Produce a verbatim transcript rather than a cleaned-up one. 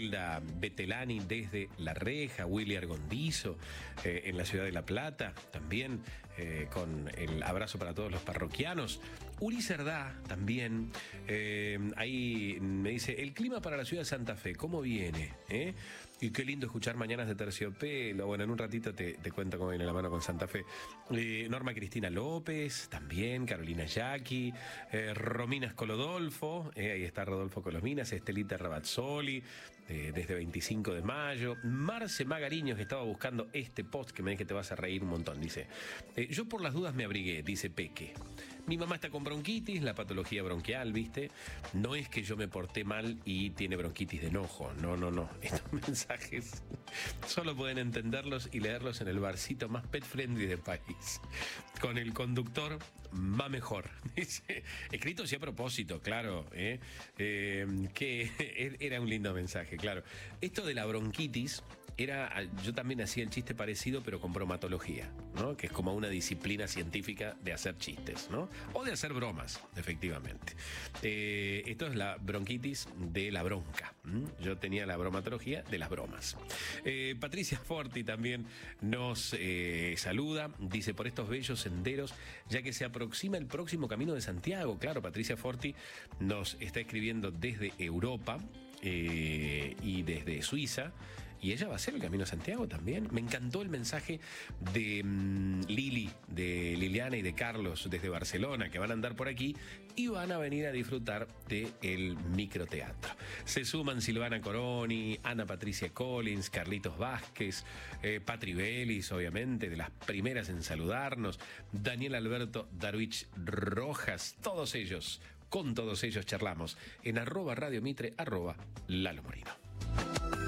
Imelda Betelani desde La Reja, Willy Argondizo eh, en la ciudad de La Plata, también eh, con el abrazo para todos los parroquianos. Uri Cerdá también, eh, ahí me dice, el clima para la ciudad de Santa Fe, ¿cómo viene? ¿Eh? Y qué lindo escuchar Mañanas de Terciopelo. Bueno, en un ratito te, te cuento cómo viene la mano con Santa Fe. Eh, Norma Cristina López, también, Carolina Yaqui, eh, Romina Scolodolfo, eh, ahí está Rodolfo Colominas, Estelita Rabazzoli, eh, desde veinticinco de mayo. Marce Magariños, que estaba buscando este post, que me dice que te vas a reír un montón, dice. Eh, yo por las dudas me abrigué, dice Peque. Mi mamá está con bronquitis, la patología bronquial, ¿viste? No es que yo me porté mal y tiene bronquitis de enojo. No, no, no. Estos mensajes solo pueden entenderlos y leerlos en el barcito más pet friendly del país. Con el conductor va mejor. Dice, escrito sí a propósito, claro. ¿eh? Eh, que era un lindo mensaje, claro. Esto de la bronquitis... Era, yo también hacía el chiste parecido, pero con bromatología, ¿no? Que es como una disciplina científica de hacer chistes, ¿no? O de hacer bromas, efectivamente. Eh, esto es la bronquitis de la bronca. ¿m? Yo tenía la bromatología de las bromas. Eh, Patricia Forti también nos eh, saluda, dice, por estos bellos senderos, ya que se aproxima el próximo Camino de Santiago. Claro, Patricia Forti nos está escribiendo desde Europa eh, y desde Suiza. Y ella va a hacer el Camino a Santiago también. Me encantó el mensaje de um, Lili, de Liliana y de Carlos desde Barcelona, que van a andar por aquí y van a venir a disfrutar del microteatro. Se suman Silvana Coroni, Ana Patricia Collins, Carlitos Vázquez, eh, Patri Belis, obviamente, de las primeras en saludarnos, Daniel Alberto Darwich Rojas, todos ellos, con todos ellos charlamos en arroba Radio Mitre, arroba Lalo Morino.